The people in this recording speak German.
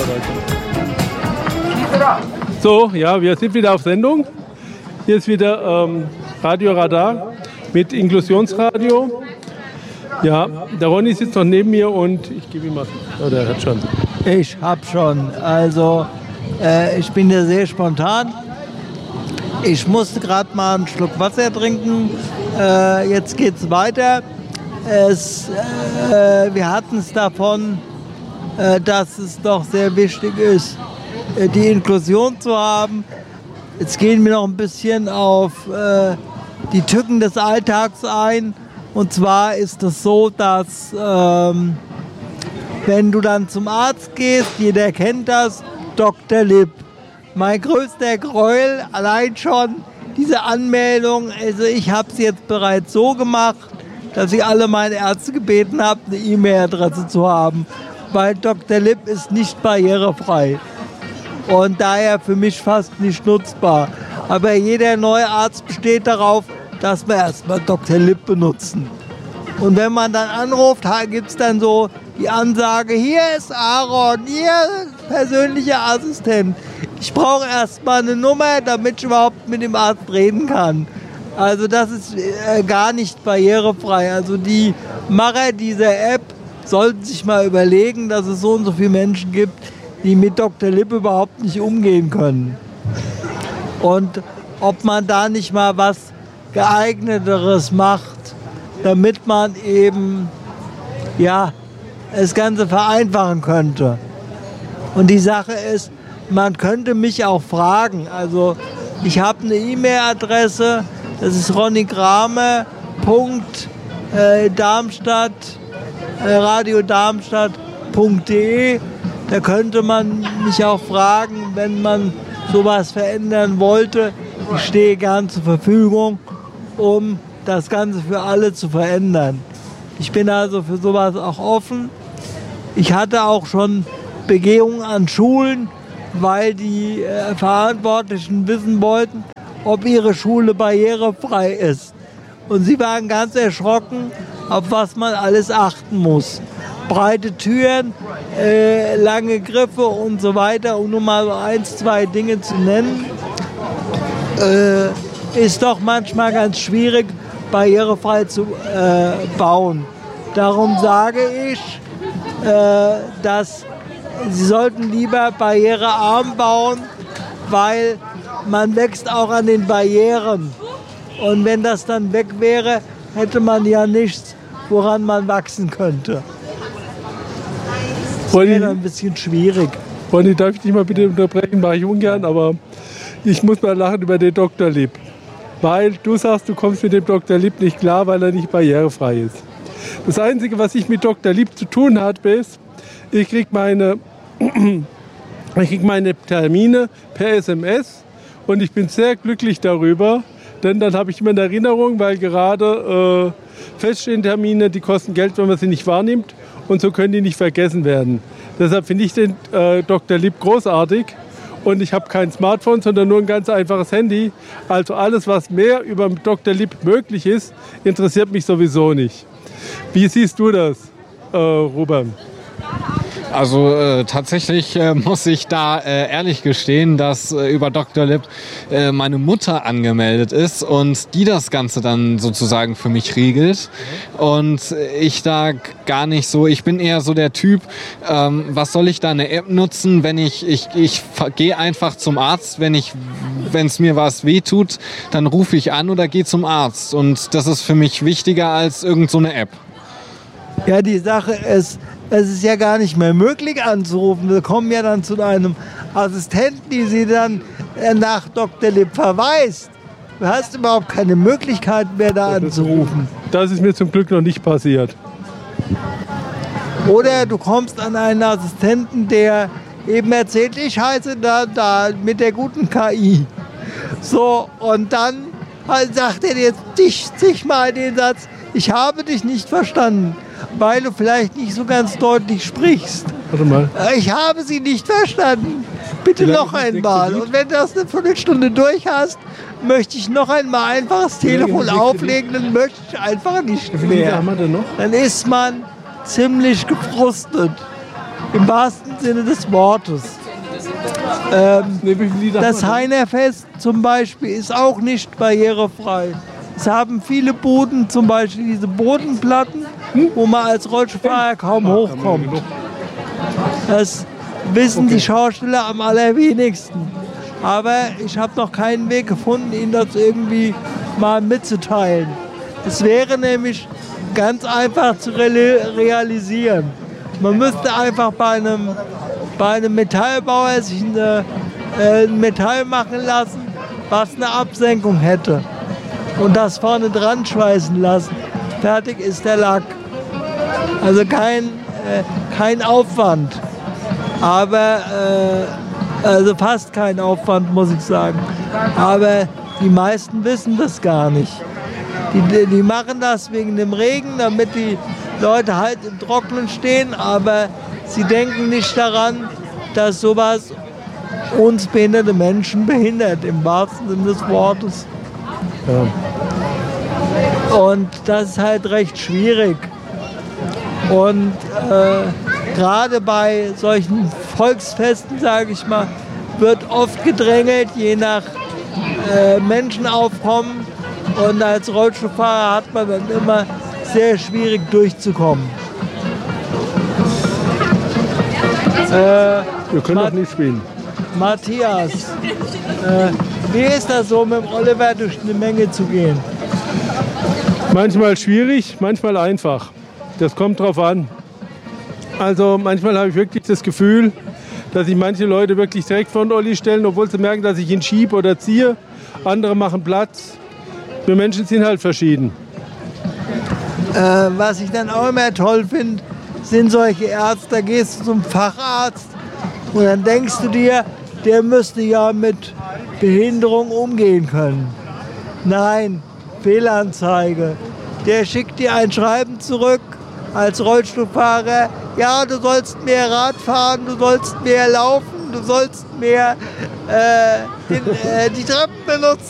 So, ja, wir sind wieder auf Sendung. Hier ist wieder Radio Radar mit Inklusionsradio. Ja, der Ronny sitzt noch neben mir und ich gebe ihm was. Oh, der hat schon. Ich hab schon. Also, ich bin ja sehr spontan. Ich musste gerade mal einen Schluck Wasser trinken. Jetzt geht's weiter. Wir hatten es davon, dass es doch sehr wichtig ist, die Inklusion zu haben. Jetzt gehen wir noch ein bisschen auf die Tücken des Alltags ein. Und zwar ist es so, dass wenn du dann zum Arzt gehst, jeder kennt das, Dr. Lipp. Mein größter Gräuel, allein schon diese Anmeldung. Also ich habe es jetzt bereits so gemacht, dass ich alle meine Ärzte gebeten habe, eine E-Mail-Adresse zu haben. Weil Dr. Lipp ist nicht barrierefrei. Und daher für mich fast nicht nutzbar. Aber jeder neue Arzt besteht darauf, dass wir erstmal Dr. Lipp benutzen. Und wenn man dann anruft, gibt es dann so die Ansage, hier ist Aaron, hier ist persönlicher Assistent. Ich brauche erstmal eine Nummer, damit ich überhaupt mit dem Arzt reden kann. Also das ist gar nicht barrierefrei. Also die Macher dieser App sollten sich mal überlegen, dass es so und so viele Menschen gibt, die mit Dr. Lipp überhaupt nicht umgehen können. Und ob man da nicht mal was Geeigneteres macht, damit man eben das Ganze vereinfachen könnte. Und die Sache ist, man könnte mich auch fragen. Also ich habe eine E-Mail-Adresse, das ist ronnygrame.darmstadt@radiodarmstadt.de. Da könnte man mich auch fragen, wenn man sowas verändern wollte. Ich stehe gern zur Verfügung, um das Ganze für alle zu verändern. Ich bin also für sowas auch offen. Ich hatte auch schon Begehungen an Schulen, weil die Verantwortlichen wissen wollten, ob ihre Schule barrierefrei ist. Und sie waren ganz erschrocken, auf was man alles achten muss. Breite Türen, lange Griffe und so weiter, um nur mal so 1, 2 Dinge zu nennen, ist doch manchmal ganz schwierig, barrierefrei zu bauen. Darum sage ich, dass Sie sollten lieber barrierearm bauen, weil man wächst auch an den Barrieren. Und wenn das dann weg wäre, hätte man ja nichts, woran man wachsen könnte. Das wäre ein bisschen schwierig. Ronny, darf ich dich mal bitte unterbrechen? Mache ich ungern, aber ich muss mal lachen über den Dr. Lipp. Weil du sagst, du kommst mit dem Dr. Lipp nicht klar, weil er nicht barrierefrei ist. Das Einzige, was ich mit Dr. Lipp zu tun habe, ist, ich kriege meine Termine per SMS und ich bin sehr glücklich darüber, denn dann habe ich immer eine Erinnerung, weil gerade feststehende Termine, die kosten Geld, wenn man sie nicht wahrnimmt und so können die nicht vergessen werden. Deshalb finde ich den Dr. Lipp großartig und ich habe kein Smartphone, sondern nur ein ganz einfaches Handy. Also alles, was mehr über Dr. Lipp möglich ist, interessiert mich sowieso nicht. Wie siehst du das, Ruben? Also tatsächlich muss ich da ehrlich gestehen, dass über Dr. Lipp meine Mutter angemeldet ist und die das Ganze dann sozusagen für mich regelt. Und ich da gar nicht so, ich bin eher so der Typ, was soll ich da eine App nutzen, wenn ich gehe einfach zum Arzt, wenn es mir was wehtut, dann rufe ich an oder gehe zum Arzt. Und das ist für mich wichtiger als irgend so eine App. Ja, die Sache ist, es ist ja gar nicht mehr möglich anzurufen. Wir kommen ja dann zu einem Assistenten, die sie dann nach Dr. Lipp verweist. Du hast überhaupt keine Möglichkeit mehr, da anzurufen. Das ist mir zum Glück noch nicht passiert. Oder du kommst an einen Assistenten, der eben erzählt, ich heiße da mit der guten KI. So, und dann sagt er jetzt zigmal den Satz, ich habe dich nicht verstanden, weil du vielleicht nicht so ganz deutlich sprichst. Warte mal. Ich habe sie nicht verstanden. Bitte noch einmal. Und wenn du das eine Viertelstunde durch hast, möchte ich noch einmal einfach das Telefon auflegen, dann möchte ich einfach nicht mehr. Dann ist man ziemlich gefrustet. im wahrsten Sinne des Wortes. Das Heinerfest zum Beispiel ist auch nicht barrierefrei. Es haben viele Buden, zum Beispiel diese Bodenplatten, wo man als Rollstuhlfahrer kaum hochkommt. Das wissen die Schausteller am allerwenigsten. Aber ich habe noch keinen Weg gefunden, Ihnen das irgendwie mal mitzuteilen. Es wäre nämlich ganz einfach zu realisieren. Man müsste einfach bei einem Metallbauer sich ein Metall machen lassen, was eine Absenkung hätte. Und das vorne dran schweißen lassen. Fertig ist der Lack. Also kein Aufwand. Aber, also fast kein Aufwand, muss ich sagen. Aber die meisten wissen das gar nicht. Die machen das wegen dem Regen, damit die Leute halt im Trockenen stehen, aber sie denken nicht daran, dass sowas uns behinderte Menschen behindert, im wahrsten Sinne des Wortes. Ja. Und das ist halt recht schwierig. Und gerade bei solchen Volksfesten, sage ich mal, wird oft gedrängelt, je nach Menschenaufkommen. Und als Rollstuhlfahrer hat man dann immer sehr schwierig durchzukommen. Wir können doch nicht spielen. Matthias, wie ist das so, mit dem Oliver durch eine Menge zu gehen? Manchmal schwierig, manchmal einfach. Das kommt drauf an. Also manchmal habe ich wirklich das Gefühl, dass sich manche Leute wirklich direkt vor den Olli stellen, obwohl sie merken, dass ich ihn schiebe oder ziehe. Andere machen Platz. Wir Menschen sind halt verschieden. Was ich dann auch immer toll finde, sind solche Ärzte, da gehst du zum Facharzt und dann denkst du dir, der müsste ja mit Behinderung umgehen können. Nein, Fehlanzeige. Der schickt dir ein Schreiben zurück als Rollstuhlfahrer. Ja, du sollst mehr Rad fahren, du sollst mehr laufen, du sollst mehr die Treppen benutzen.